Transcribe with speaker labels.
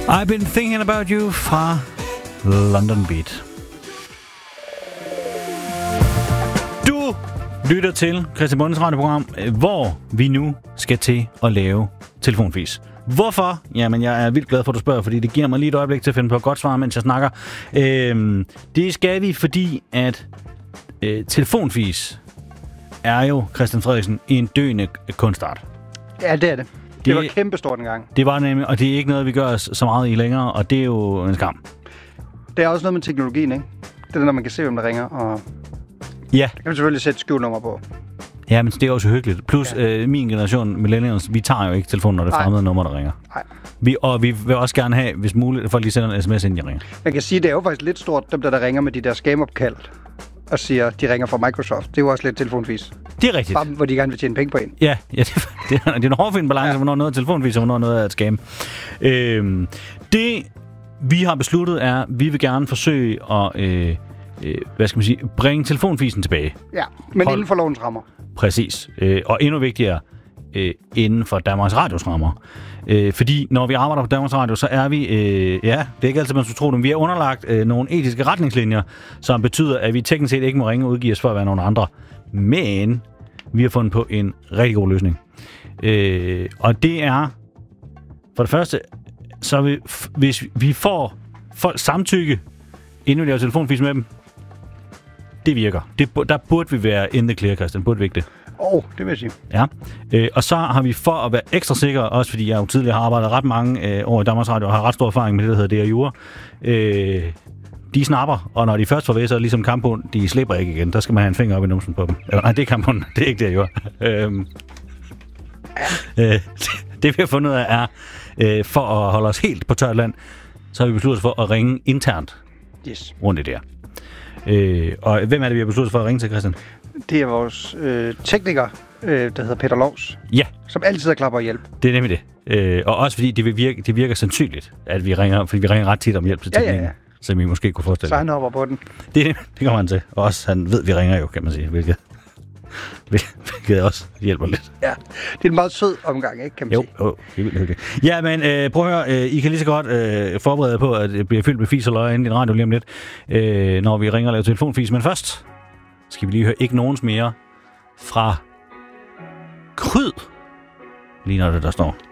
Speaker 1: I've been thinking about you fra London Beat. Du lytter til Christian Bondes radioprogram, hvor vi nu skal til at lave telefonfis. Hvorfor? Jamen, jeg er vildt glad for, at du spørger, fordi det giver mig lige et øjeblik til at finde på et godt svar, mens jeg snakker. Det skal vi, fordi at telefonfis er jo, Christian Frederiksen, en døende kunstart.
Speaker 2: Ja, det er det. Det var kæmpestort en gang.
Speaker 1: Det var nemlig, og det er ikke noget, vi gør så meget i længere, og det er jo en skam.
Speaker 2: Det er også noget med teknologien, ikke? Det er når man kan se, hvem der ringer, og
Speaker 1: ja.
Speaker 2: Det kan man selvfølgelig sætte skjulnummer på.
Speaker 1: Ja, men det er også hyggeligt. Plus min generation, millennials, vi tager jo ikke telefonen, når det er fremmede nummer, der ringer. Nej. Og vi vil også gerne have, hvis muligt, at folk lige sender en sms, inden de ringer. Man
Speaker 2: kan sige, det er jo faktisk lidt stort, dem der ringer med de der scam-opkald, og siger, de ringer fra Microsoft. Det er jo også lidt telefonfis.
Speaker 1: Det er rigtigt.
Speaker 2: Bare, hvor de gerne vil tjene penge på en.
Speaker 1: Ja, det er en hårdfin balance, hvornår noget er telefonfis, og hvornår noget er et scam. Det, vi har besluttet, er, at vi vil gerne forsøge at bringe telefonfisen tilbage.
Speaker 2: Ja, men inden for lovens rammer.
Speaker 1: Præcis. Og endnu vigtigere, inden for Danmarks Radios rammer. Fordi når vi arbejder på Danmarks Radio, så er vi, det er ikke altid, man skulle tro det, men vi har underlagt nogle etiske retningslinjer, som betyder, at vi teknisk set ikke må ringe og udgive os for at være nogen andre. Men vi har fundet på en rigtig god løsning. Og det er, for det første, så hvis vi får folk samtykke, inden vi laver telefonfis med dem, det virker. Der burde vi være in the clear, Christian. Burde vi ikke det?
Speaker 2: Det vil jeg sige.
Speaker 1: Ja. Og så har vi for at være ekstra sikre, også fordi jeg jo tidligere har arbejdet ret mange år i Danmarks Radio, og har ret stor erfaring med det, der hedder DRJure. De snapper, og når de først får ved, så er det ligesom kamphund, de slipper ikke igen. Der skal man have en finger op i numsen på dem. Eller, nej, det er kamphund. Det er ikke DRJure. Det vi har fundet ud af er, for at holde os helt på tørt land, så har vi besluttet os for at ringe internt rundt i det her. Og hvem er det, vi har besluttet for at ringe til, Christian?
Speaker 2: Det er vores tekniker, der hedder Peter Lovs.
Speaker 1: Ja.
Speaker 2: Som altid er klapper og hjælp.
Speaker 1: Det er nemlig det. Og også fordi det virker sandsynligt, at vi ringer, fordi vi ringer ret tit om hjælp til teknikken. Ja. Så vi måske kunne forestille.
Speaker 2: Så han hopper på den.
Speaker 1: Det kommer han til. Og også han ved, at vi ringer jo, kan man sige. Hvilket også hjælper lidt.
Speaker 2: Ja, det er en meget sød omgang, ikke, kan man sige.
Speaker 1: Jo, det er vildt hyggeligt. Ja, men prøv at høre, I kan lige så godt forberede på, at det bliver fyldt med fis og løg inden i radio lige om lidt, når vi ringer og laver telefonfis. Men først skal vi lige høre ikke nogens mere fra Kryd. Lige når det der står.